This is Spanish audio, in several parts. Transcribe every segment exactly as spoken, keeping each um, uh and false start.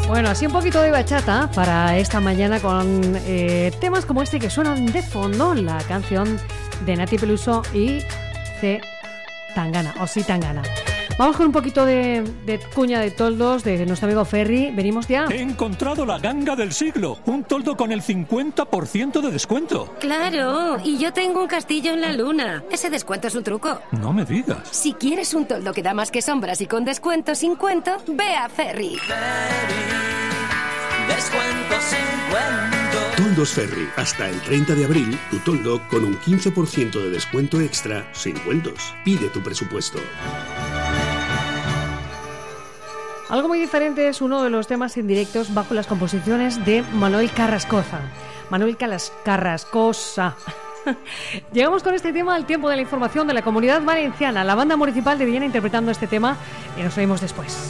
Bueno, así un poquito de bachata para esta mañana con eh, temas como este que suenan de fondo, la canción de Nati Peluso y C. Tangana, o sí Tangana. Vamos con un poquito de, de cuña de toldos de nuestro amigo Ferri. Venimos ya. He encontrado la ganga del siglo. Un toldo con el cincuenta por ciento de descuento. Claro, y yo tengo un castillo en la luna. Ese descuento es un truco. No me digas. Si quieres un toldo que da más que sombras y con descuento sin cuento, ve a Ferri. Ferri, descuento sin cuento. Toldos Ferri. Hasta el treinta de abril, tu toldo con un quince por ciento de descuento extra sin cuentos. Pide tu presupuesto. Algo muy diferente es uno de los temas indirectos bajo las composiciones de Manuel Carrascosa. Manuel Calas Carrascosa. Llegamos con este tema al tiempo de la información de la Comunidad Valenciana. La Banda Municipal de Villena interpretando este tema y nos oímos después.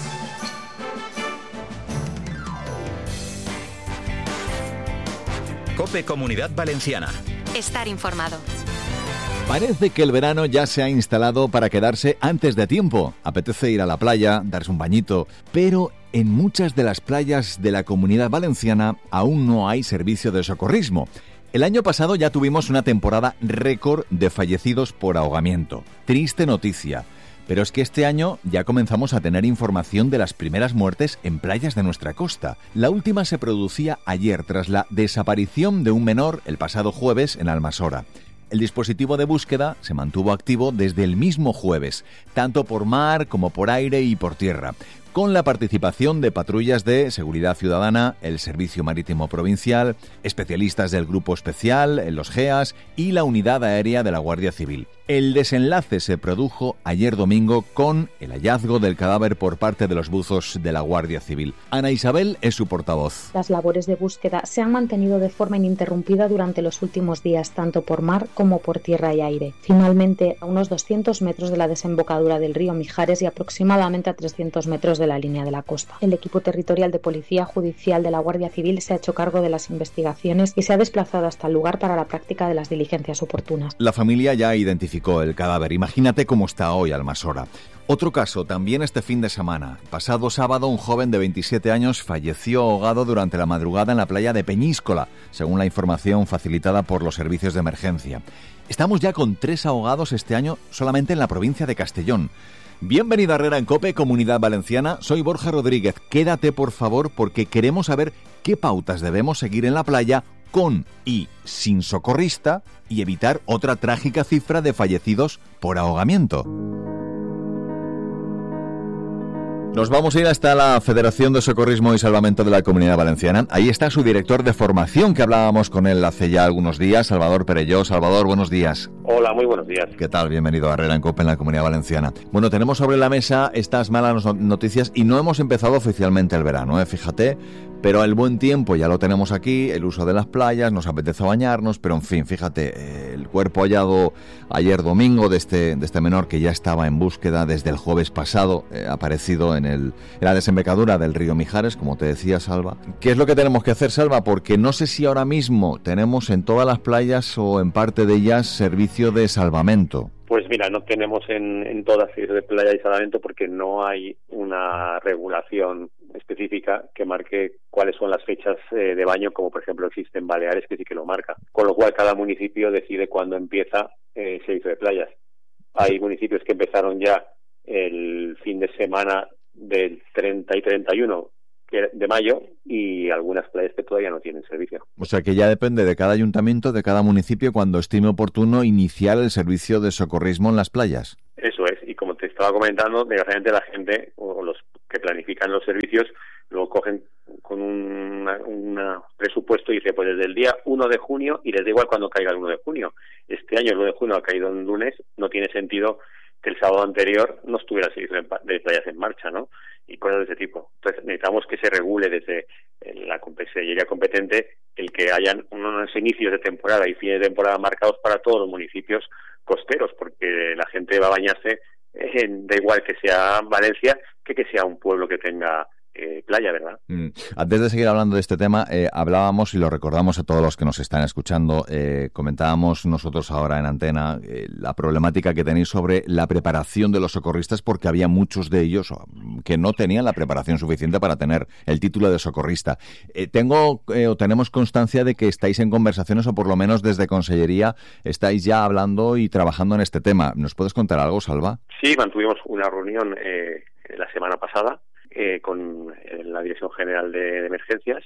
COPE Comunidad Valenciana. Estar informado. Parece que el verano ya se ha instalado para quedarse antes de tiempo. Apetece ir a la playa, darse un bañito, pero en muchas de las playas de la Comunidad Valenciana aún no hay servicio de socorrismo. El año pasado ya tuvimos una temporada récord de fallecidos por ahogamiento. Triste noticia. Pero es que este año ya comenzamos a tener información de las primeras muertes en playas de nuestra costa. La última se producía ayer tras la desaparición de un menor el pasado jueves en Almasora. El dispositivo de búsqueda se mantuvo activo desde el mismo jueves, tanto por mar como por aire y por tierra, con la participación de patrullas de Seguridad Ciudadana, el Servicio Marítimo Provincial, especialistas del Grupo Especial, los G E A S y la Unidad Aérea de la Guardia Civil. El desenlace se produjo ayer domingo con el hallazgo del cadáver por parte de los buzos de la Guardia Civil. Ana Isabel es su portavoz. Las labores de búsqueda se han mantenido de forma ininterrumpida durante los últimos días, tanto por mar como por tierra y aire. Finalmente, a unos doscientos metros de la desembocadura del río Mijares y aproximadamente a trescientos metros de la línea de la costa. El equipo territorial de Policía Judicial de la Guardia Civil se ha hecho cargo de las investigaciones y se ha desplazado hasta el lugar para la práctica de las diligencias oportunas. La familia ya identificó el cadáver. Imagínate cómo está hoy Almasora. Otro caso, también este fin de semana. Pasado sábado, un joven de veintisiete años falleció ahogado durante la madrugada en la playa de Peñíscola, según la información facilitada por los servicios de emergencia. Estamos ya con tres ahogados este año solamente en la provincia de Castellón. Bienvenido a Herrera en COPE, Comunidad Valenciana. Soy Borja Rodríguez. Quédate, por favor, porque queremos saber qué pautas debemos seguir en la playa con y sin socorrista y evitar otra trágica cifra de fallecidos por ahogamiento. Nos vamos a ir hasta la Federación de Socorrismo y Salvamento de la Comunidad Valenciana. Ahí está su director de formación, que hablábamos con él hace ya algunos días, Salvador Perelló. Salvador, buenos días. Hola, muy buenos días. ¿Qué tal? Bienvenido a Herrera en COPE en la Comunidad Valenciana. Bueno, tenemos sobre la mesa estas malas noticias y no hemos empezado oficialmente el verano, ¿eh? Fíjate, pero el buen tiempo ya lo tenemos aquí, el uso de las playas, nos apetece bañarnos, pero en fin, fíjate, el cuerpo hallado ayer domingo de este, de este menor que ya estaba en búsqueda desde el jueves pasado, eh, aparecido en, el, en la desembocadura del río Mijares, como te decía, Salva. ¿Qué es lo que tenemos que hacer, Salva? Porque no sé si ahora mismo tenemos en todas las playas o en parte de ellas servicio de salvamento. Pues mira, no tenemos en, en todas servicio de playa y salvamento porque no hay una regulación específica que marque cuáles son las fechas eh, de baño, como por ejemplo existe en Baleares, que sí que lo marca. Con lo cual cada municipio decide cuándo empieza eh, el servicio de playas. Hay municipios que empezaron ya el fin de semana del treinta y treinta y uno de mayo y algunas playas que todavía no tienen servicio. O sea que ya depende de cada ayuntamiento, de cada municipio, cuando estime oportuno iniciar el servicio de socorrismo en las playas. Eso es, y como te estaba comentando, desgraciadamente la gente o los que planifican los servicios lo cogen con un una presupuesto y dice, pues desde el día uno de junio y les da igual cuando caiga el uno de junio. Este año el uno de junio ha caído en lunes, no tiene sentido que el sábado anterior no estuviera el servicio de playas en marcha, ¿no? Y cosas de ese tipo. Entonces necesitamos que se regule desde la Consellería competente el que hayan unos inicios de temporada y fines de temporada marcados para todos los municipios costeros, porque la gente va a bañarse, eh, da igual que sea Valencia que que sea un pueblo que tenga eh, playa, ¿verdad? Mm. Antes de seguir hablando de este tema, eh, hablábamos y lo recordamos a todos los que nos están escuchando, eh, comentábamos nosotros ahora en antena eh, la problemática que tenéis sobre la preparación de los socorristas, porque había muchos de ellos que no tenían la preparación suficiente para tener el título de socorrista. Eh, tengo eh, o tenemos constancia de que estáis en conversaciones, o por lo menos desde Consellería estáis ya hablando y trabajando en este tema. ¿Nos puedes contar algo, Salva? Sí, mantuvimos una reunión eh, la semana pasada Eh, con la Dirección General de, de Emergencias,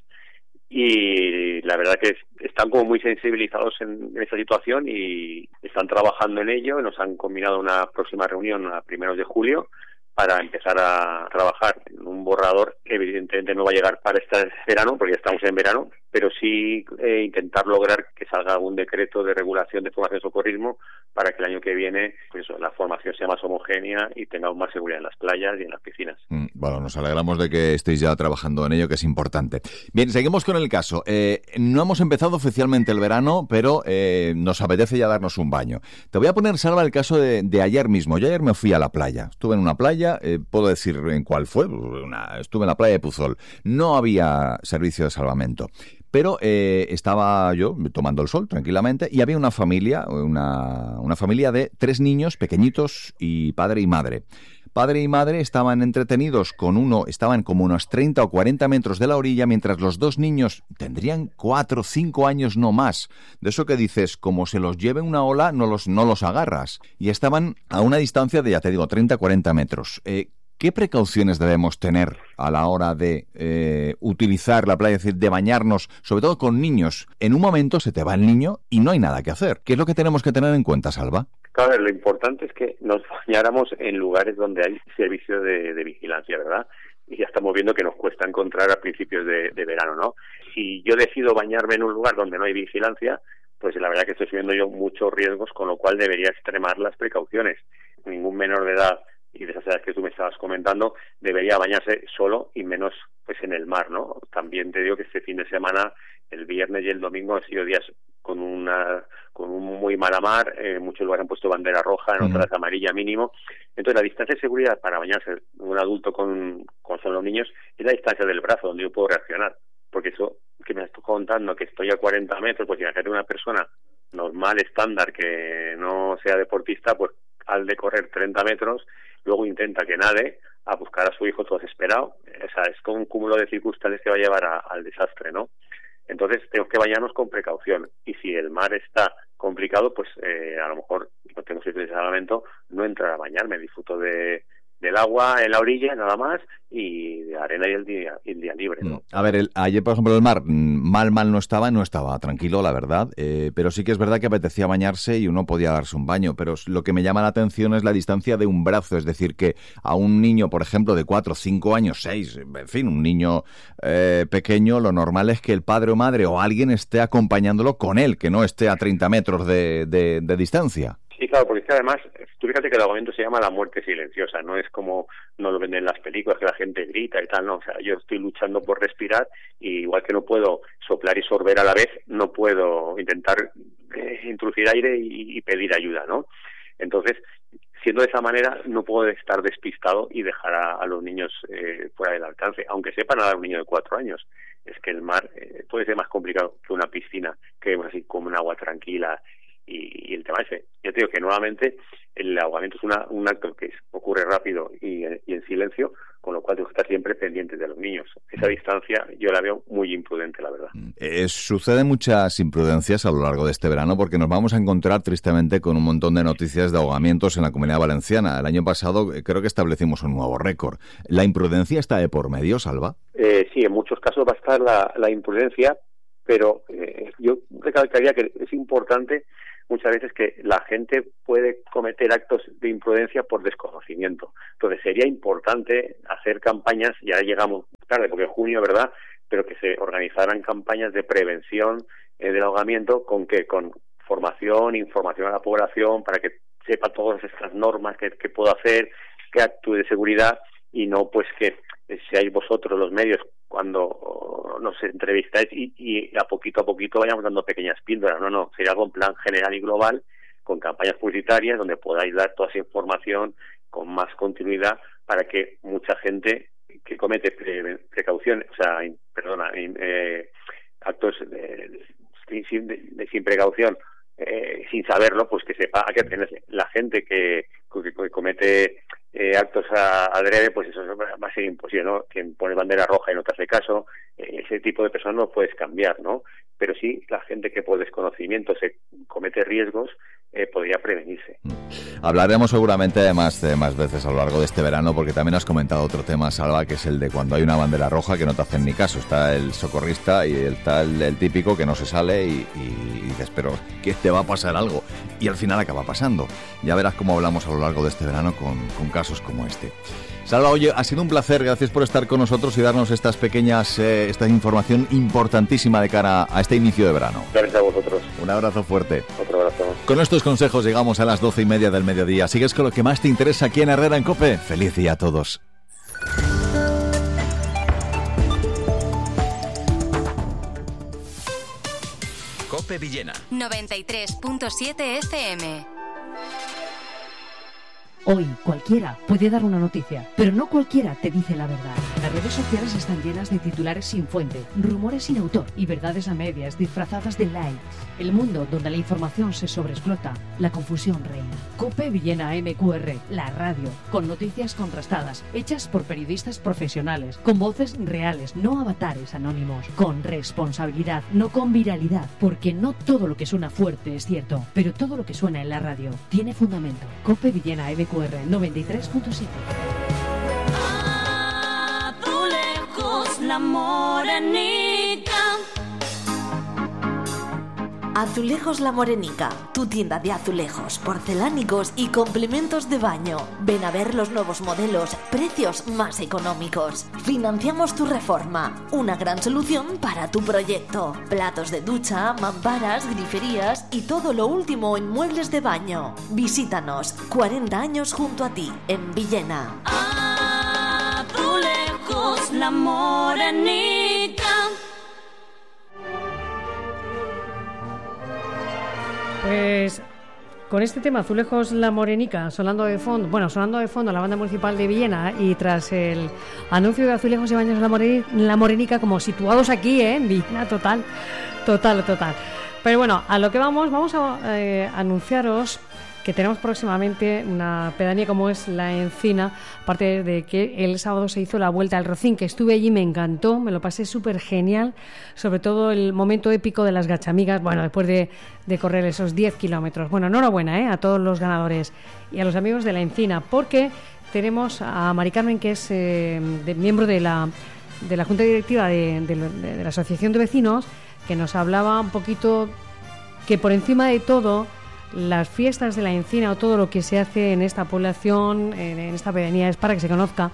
y la verdad que es, están como muy sensibilizados en, en esta situación y están trabajando en ello. Nos han combinado una próxima reunión a primeros de julio para empezar a trabajar en un borrador que evidentemente no va a llegar para este verano, porque ya estamos en verano, pero sí eh, intentar lograr que salga un decreto de regulación de formación de socorrismo para que el año que viene pues eso, la formación sea más homogénea y tengamos más seguridad en las playas y en las piscinas. Mm, bueno, nos alegramos de que estéis ya trabajando en ello, que es importante. Bien, seguimos con el caso. Eh, no hemos empezado oficialmente el verano, pero eh, nos apetece ya darnos un baño. Te voy a poner, Salva, el caso de, de ayer mismo. Yo ayer me fui a la playa. Estuve en una playa, eh, puedo decir en cuál fue. Una, estuve en la playa de Puzol. No había servicio de salvamento. Pero eh, estaba yo tomando el sol tranquilamente y había una familia, una, una familia de tres niños pequeñitos y padre y madre. Padre y madre estaban entretenidos con uno, estaban como unos treinta o cuarenta metros de la orilla, mientras los dos niños tendrían cuatro o cinco años no más. De eso que dices, como se los lleve una ola, no los, no los agarras. Y estaban a una distancia de, ya te digo, treinta o cuarenta metros. Eh, ¿Qué precauciones debemos tener a la hora de eh, utilizar la playa, es decir, de bañarnos, sobre todo con niños? En un momento se te va el niño y no hay nada que hacer. ¿Qué es lo que tenemos que tener en cuenta, Salva? Claro, lo importante es que nos bañáramos en lugares donde hay servicio de, de vigilancia, ¿verdad? Y ya estamos viendo que nos cuesta encontrar a principios de, de verano, ¿no? Si yo decido bañarme en un lugar donde no hay vigilancia, pues la verdad que estoy subiendo yo muchos riesgos, con lo cual debería extremar las precauciones. Ningún menor de edad y de esas edades que tú me estabas comentando debería bañarse solo, y menos pues en el mar, ¿no? También te digo que este fin de semana, el viernes y el domingo, han sido días con una con un muy mala mar. En eh, muchos lugares han puesto bandera roja, en otras amarilla mínimo. Entonces la distancia de seguridad para bañarse un adulto con, con son los niños es la distancia del brazo donde yo puedo reaccionar, porque eso que me estoy contando, que estoy a cuarenta metros, pues imagínate una persona normal, estándar, que no sea deportista, pues al de correr treinta metros, luego intenta que nade a buscar a su hijo todo desesperado. O sea, es como un cúmulo de circunstancias que va a llevar a, al desastre, ¿no? Entonces tenemos que bañarnos con precaución, y si el mar está complicado, pues eh, a lo mejor no tengo sitio de salvamento, no entrar a bañarme, disfruto de del agua en la orilla nada más, y de arena y el día, y el día libre, ¿no? A ver, el, ayer por ejemplo el mar mal mal no estaba, no estaba tranquilo, la verdad, eh, pero sí que es verdad que apetecía bañarse y uno podía darse un baño, pero lo que me llama la atención es la distancia de un brazo, es decir, que a un niño, por ejemplo, de cuatro, cinco años, seis, en fin, un niño eh, pequeño, lo normal es que el padre o madre o alguien esté acompañándolo con él, que no esté a treinta metros de, de, de distancia. Sí, claro, porque es que además, tú fíjate que el ahogamiento se llama la muerte silenciosa, no es como nos lo venden en las películas, que la gente grita y tal, no, o sea, yo estoy luchando por respirar, y igual que no puedo soplar y sorber a la vez, no puedo intentar eh, introducir aire y, y pedir ayuda, ¿no? Entonces, siendo de esa manera, no puedo estar despistado y dejar a, a los niños eh, fuera del alcance, aunque sepa nadar un niño de cuatro años. Es que el mar eh, puede ser más complicado que una piscina, que así como un agua tranquila. Y, y el tema ese, yo te digo que nuevamente el ahogamiento es una, un acto que es, ocurre rápido y, y en silencio, con lo cual tengo que estar siempre pendiente de los niños. Esa distancia yo la veo muy imprudente, la verdad. Eh, suceden muchas imprudencias a lo largo de este verano, porque nos vamos a encontrar tristemente con un montón de noticias de ahogamientos en la Comunidad Valenciana. El año pasado eh, creo que establecimos un nuevo récord. ¿La imprudencia está de por medio, Salva? Eh, sí, en muchos casos va a estar la, la imprudencia, pero eh, yo recalcaría que es importante muchas veces que la gente puede cometer actos de imprudencia por desconocimiento. Entonces sería importante hacer campañas, ya llegamos tarde porque es junio, ¿verdad?, pero que se organizaran campañas de prevención eh, del ahogamiento, con que con formación, información a la población, para que sepa todas estas normas que, que puedo hacer, que actúe de seguridad, y no pues que seáis vosotros los medios cuando nos entrevistáis y, y a poquito a poquito vayamos dando pequeñas píldoras. No, no, sería algo en plan general y global, con campañas publicitarias donde podáis dar toda esa información con más continuidad, para que mucha gente que comete pre, precaución, o sea, in, perdona, in, eh, actos de, de, sin, de, de, sin precaución, eh, sin saberlo, pues que sepa a qué atenerse. La gente que, que, que comete eh, actos a, adrede, pues eso va a ser imposible, ¿no? Quien pone bandera roja y no te hace caso, eh, ese tipo de personas no puedes cambiar, ¿no? Pero sí, la gente que por desconocimiento se comete riesgos, eh, podría prevenirse. Hablaremos seguramente más, de, más veces a lo largo de este verano, porque también has comentado otro tema, Salva, que es el de cuando hay una bandera roja que no te hacen ni caso. Está el socorrista y está el, el típico que no se sale y, y dices, pero que te va a pasar algo. Y al final acaba pasando. Ya verás cómo hablamos a lo largo de este verano con, con casos como este. Salva, oye, ha sido un placer, gracias por estar con nosotros y darnos estas pequeñas, eh, esta información importantísima de cara a este inicio de verano. Gracias a vosotros. Un abrazo fuerte. Otro abrazo. Con estos consejos llegamos a las doce y media del mediodía. Sigues con lo que más te interesa aquí en Herrera en COPE. Feliz día a todos. COPE Villena noventa y tres punto siete F M. Hoy cualquiera puede dar una noticia, pero no cualquiera te dice la verdad. Las redes sociales están llenas de titulares sin fuente, rumores sin autor y verdades a medias disfrazadas de likes. El mundo donde la información se sobreexplota, la confusión reina. COPE Villena M Q R, la radio, con noticias contrastadas, hechas por periodistas profesionales, con voces reales, no avatares anónimos, con responsabilidad, no con viralidad, porque no todo lo que suena fuerte es cierto, pero todo lo que suena en la radio tiene fundamento. COPE Villena M Q R noventa y tres punto siete. Azulejos La Morenica. Azulejos La Morenica, tu tienda de azulejos, porcelánicos y complementos de baño. Ven a ver los nuevos modelos, precios más económicos. Financiamos tu reforma, una gran solución para tu proyecto. Platos de ducha, mamparas, griferías y todo lo último en muebles de baño. Visítanos, cuarenta años junto a ti, en Villena. Azulejos La Morenica. Pues con este tema, Azulejos La Morenica, sonando de fondo, bueno, sonando de fondo la banda municipal de Villena, y tras el anuncio de Azulejos y Baños La Morenica, La Morenica como situados aquí, ¿eh? En Villena, total, total, total. Pero bueno, a lo que vamos, vamos a eh, anunciaros que tenemos próximamente una pedanía como es La Encina, aparte de que el sábado se hizo la Vuelta al Rocín, que estuve allí, me encantó, me lo pasé súper genial, sobre todo el momento épico de las gachamigas, bueno, después de, de correr esos diez kilómetros. Bueno, enhorabuena ¿eh? a todos los ganadores y a los amigos de La Encina, porque tenemos a Mari Carmen, que es eh, de, miembro de la, de la Junta Directiva de, de, de, de la Asociación de Vecinos, que nos hablaba un poquito que por encima de todo las fiestas de La Encina o todo lo que se hace en esta población, en, en esta pedanía, es para que se conozca,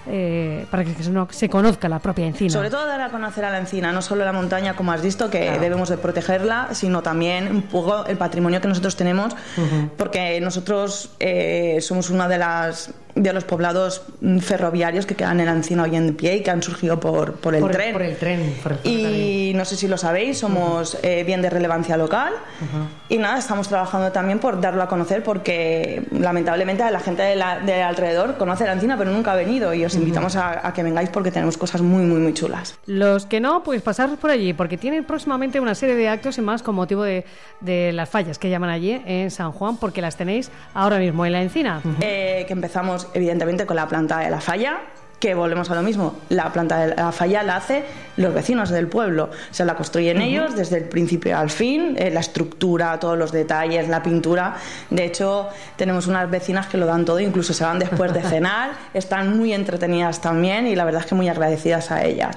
eh, para que se, se conozca la propia encina. Sobre todo dar a conocer a la encina, no solo la montaña, como has visto, que claro, debemos de protegerla, sino también un poco el patrimonio que nosotros tenemos, uh-huh. porque nosotros eh, somos una de las de los poblados ferroviarios que quedan en la encina hoy en pie y que han surgido por, por el por, tren. Por el tren. Por el y no sé si lo sabéis, somos uh-huh. eh, bien de relevancia local uh-huh. y nada, estamos trabajando también por darlo a conocer, porque lamentablemente la gente de, la, de alrededor conoce la encina pero nunca ha venido, y os uh-huh. invitamos a, a que vengáis porque tenemos cosas muy muy muy chulas. Los que no, pues pasaros por allí, porque tienen próximamente una serie de actos y más con motivo de, de las fallas que llaman allí en San Juan, porque las tenéis ahora mismo en la encina. Uh-huh. Eh, que empezamos evidentemente con la planta de la falla, que volvemos a lo mismo, la planta de la falla la hace los vecinos del pueblo, se la construyen uh-huh. ellos desde el principio al fin, eh, la estructura, todos los detalles, la pintura. De hecho, tenemos unas vecinas que lo dan todo, incluso se van después de cenar, están muy entretenidas también y la verdad es que muy agradecidas a ellas.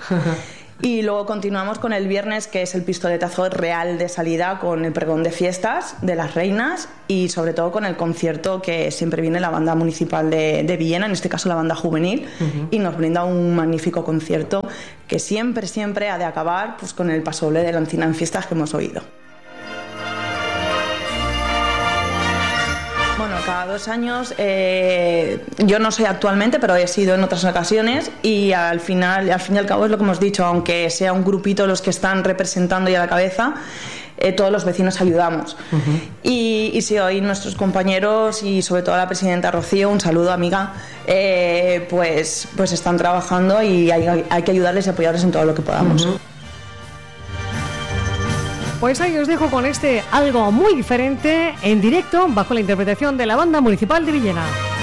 Y luego continuamos con el viernes, que es el pistoletazo real de salida, con el pregón de fiestas de las reinas y sobre todo con el concierto que siempre viene la banda municipal de, de Villena, en este caso la banda juvenil, uh-huh. y nos brinda un magnífico concierto que siempre, siempre ha de acabar pues con el pasodoble de la encina en fiestas que hemos oído. Bueno, cada dos años, eh, yo no sé actualmente, pero he sido en otras ocasiones, y al final, al fin y al cabo es lo que hemos dicho, aunque sea un grupito los que están representando y a la cabeza, eh, todos los vecinos ayudamos. Uh-huh. Y, y sí, hoy nuestros compañeros y sobre todo la presidenta Rocío, un saludo amiga, eh, pues, pues están trabajando y hay, hay que ayudarles y apoyarles en todo lo que podamos. Uh-huh. Pues ahí os dejo con este algo muy diferente en directo bajo la interpretación de la Banda Municipal de Villena.